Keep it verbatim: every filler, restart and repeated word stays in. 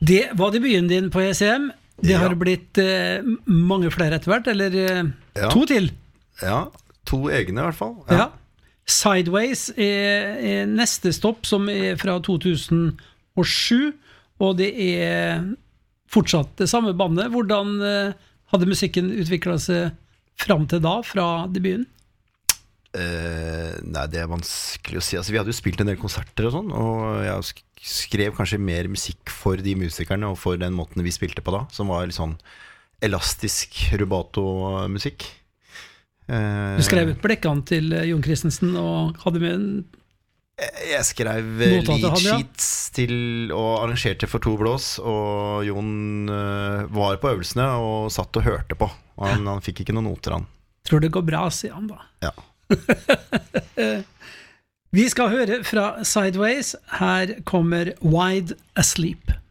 Det var debuten din på E C M. Det Ja. har blitt eh, mange flere etter hvert, eller eh, Ja. to til. Ja, to egne i hvert fall. Ja. Sideways er, er neste stopp, som er fra to tusen og sju, og det er fortsatt det samme bandet. Hvordan eh, hadde musikken utviklet seg fram til da, fra debuten? Eh, nei, det er vanskelig å si. Altså, vi hadde jo spilt en del konserter og sånn, og jeg sk- skrev kanskje mer musikk for de musikerne og for den måten vi spilte på da, som var litt sånn elastisk rubato-musikk. Eh, Du skrev ut blekkene til eh, Jon Christensen og hadde med en Jeg skrev Notater lead hadde, ja. sheets til og arrangerte for to blås, og Jon eh, var på øvelsene og satt og hørte på. Og han, han fikk ikke noen noter, han. Tror det går bra, sier han da. Ja. Vi skal høre fra Sideways. Her kommer Wide Asleep.